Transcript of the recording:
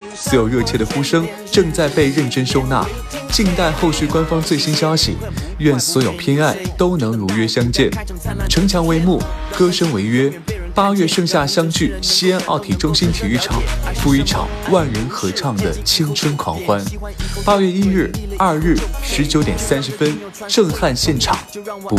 所有热切的呼声正在被认真收纳，静待后续官方最新消息。愿所有偏爱都能如约相见。城墙为幕，歌声为约。8月盛夏相聚西安奥体中心体育场，赴一场万人合唱的青春狂欢。8月1日、2日19点30分，震撼现场，不